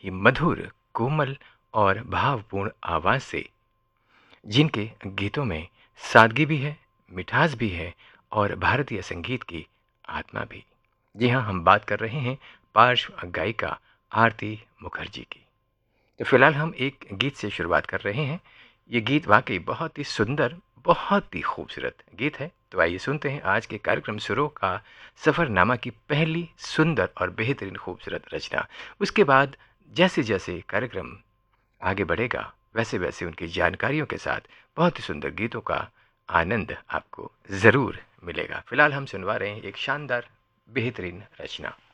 की मधुर, कोमल और भावपूर्ण आवाज़ से, जिनके गीतों में सादगी भी है, मिठास भी है और भारतीय संगीत की आत्मा भी। जी हाँ, हम बात कर रहे हैं पार्श्व गायिका आरती मुखर्जी की। तो फिलहाल हम एक गीत से शुरुआत कर रहे हैं। ये गीत वाक़ई बहुत ही सुंदर, बहुत ही खूबसूरत गीत है। तो आइए सुनते हैं आज के कार्यक्रम सुरों का सफ़रनामा की पहली सुंदर और बेहतरीन खूबसूरत रचना। उसके बाद जैसे-जैसे कार्यक्रम आगे बढ़ेगा, वैसे-वैसे उनकी जानकारियों के साथ बहुत ही सुंदर गीतों का आनंद आपको ज़रूर मिलेगा। फिलहाल हम सुनवा रहे हैं एक शानदार, बेहतरीन रचना।